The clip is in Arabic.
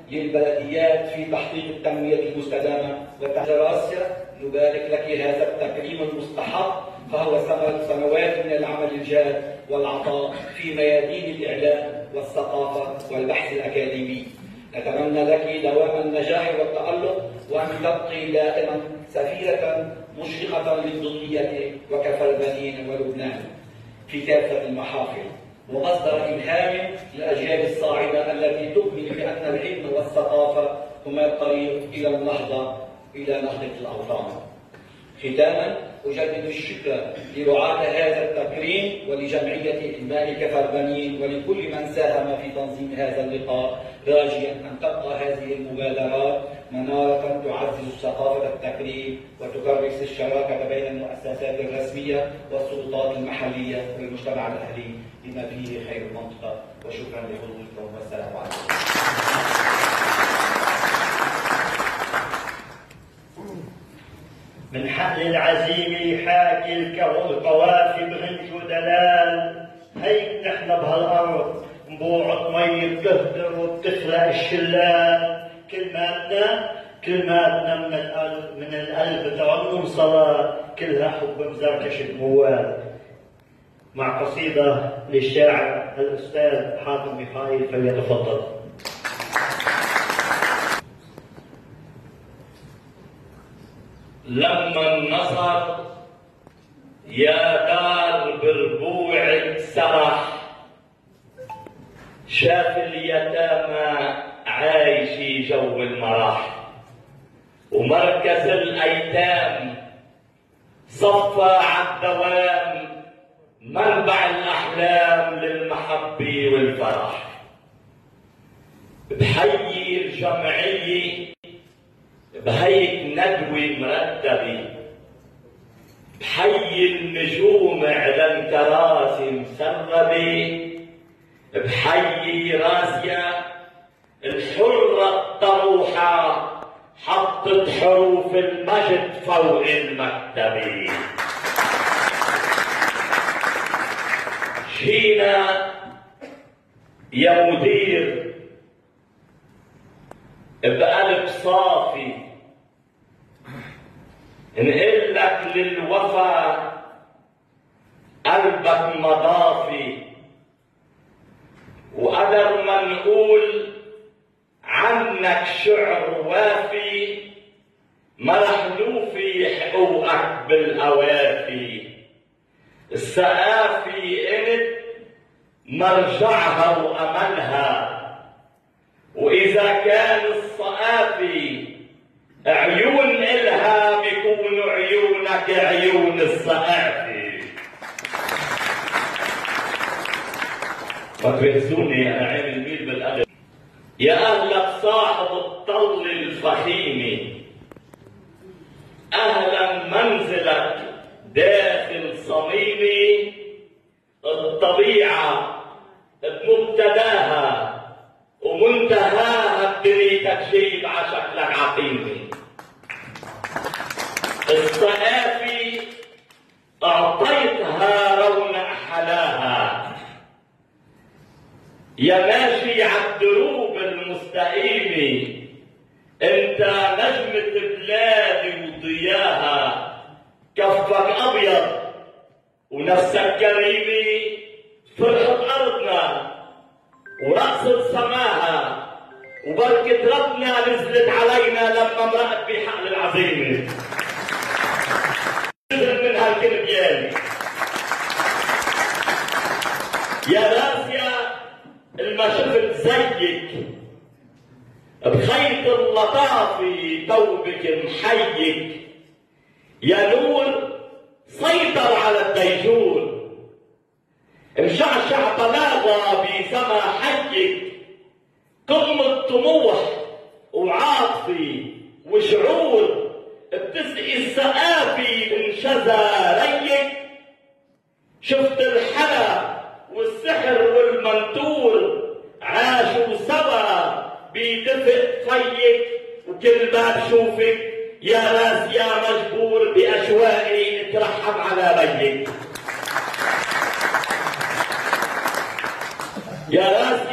للبلديات في تحقيق التنمية المستدامة والتحراسية. نبارك لك هذا التكريم المستحق، فهو ثمرة سنوات من العمل الجاد والعطاء في ميادين الإعلام والثقافة والبحث الأكاديمي. نتمنى لك دوام النجاح والتألق، وأن تبقي دائما سفيرة مشرقة للدنيا وكفربنين ولبنان في كافة المحافل، ومصدر إلهام للأجيال الصاعدة التي تؤمن بأن العلم والثقافة هما الطريق إلى النهضة الأوطان. ختاما أجدد الشكر لرعاة هذا التكريم ولجمعية إنماء كفربنين ولكل من ساهم في تنظيم هذا اللقاء، راجيا أن تبقى هذه المبادرات منارة تعزز ثقافة التكريم وتكرس الشراكة بين المؤسسات الرسمية والسلطات المحلية والمجتمع الأهلي بما فيه خير المنطقة. وشكرا لحضوركم والسلام عليكم. من حقل العزيمة يحاكي القوافي بغنج ودلال، هيك نحن بهالأرض نبوعة مي بتهدر وبتخلق الشلال. كلماتنا من القلب تعم صلاة، كلها حب مزركش الموال. مع قصيدة للشاعر الأستاذ حاتم ميخائيل، فليتفضل. لما النصر يا دار بربوعك سرح، شاف اليتامى عايشي جو المرح، ومركز الأيتام صفى عالدوام، منبع الأحلام للمحبة والفرح. بحيي الجمعية بهيك ندوة مرتبة، بحيي النجوم على الكراسي مسربة، بحيي راسيا الحرة الطروحة حطت حروف المجد فوق المكتبة. جينا يا مدير بقلب صافي نقول لك للوفا قلبك مضافي، وقدر ما نقول عنك شعر وافي، ما رح نوفي حقوقك بالأوافي. السقافي انت مرجعها وأملها، وإذا كان الصقافي عيون إلها بيكون عيونك عيون الصقافي. ما تبهزوني أنا عين الميل بالقلب. يا أهلك صاحب الطل الفخيمة، أهلا منزلك داخل صميمي. الطبيعة بمبتداها ومنتهاها بدنيتك جيب عشكلك عقيمة. الصقافي أعطيتها رونق حلاها، يا ماشي عالدروب المستقيمة، انت نجمة بلادي وضياها. كفك أبيض ونفسك كريمة، فرحة أرضنا ورقصة سماها، وبركة ربنا نزلت علينا لما مرقت بحقل العزيمة. نزل من هالكربيان يا راسيا الما شفت زيك، بخيط اللطافي توبك محيك. يا نور سيطر على الديجور، مشعشع بلاغة بسما حيك. قمة طموح وعاطفي وشعور، بتسقي السقافي من شذا ريك. شفت الحلا والسحر والمنتور عاشوا سوا بدفء فيك، وكل ما بشوفك يا راس يا مجبور بأشواقي اترحم على بيك. يا راس